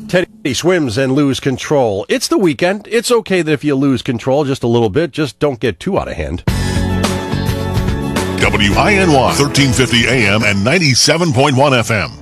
Teddy swims and lose control. It's the weekend. It's okay that if you lose control just a little bit, just don't get too out of hand. WINY 1350 AM and 97.1 FM.